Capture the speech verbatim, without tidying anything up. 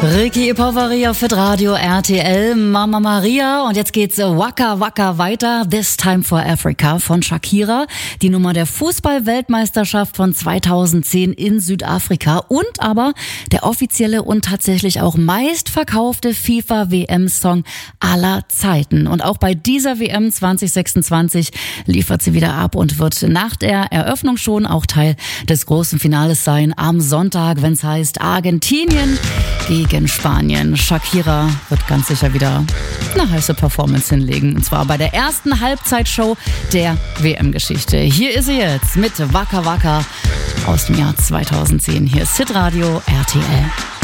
Ricky Poveri auf Fit Radio R T L, Mama Maria. Und jetzt geht's Waka Waka weiter. This Time for Africa von Shakira. Die Nummer der Fußball-Weltmeisterschaft von zweitausendzehn in Südafrika. Und aber der offizielle und tatsächlich auch meistverkaufte FIFA-W M-Song aller Zeiten. Und auch bei dieser W M zwanzig sechsundzwanzig liefert sie wieder ab und wird nach der Eröffnung schon auch Teil des großen Finales sein. Am Sonntag, wenn's heißt Argentinien gegen Spanien. Shakira wird ganz sicher wieder eine heiße Performance hinlegen. Und zwar bei der ersten Halbzeitshow der W M-Geschichte. Hier ist sie jetzt mit Waka Waka aus dem Jahr zweitausendzehn. Hier ist Fit Radio R T L.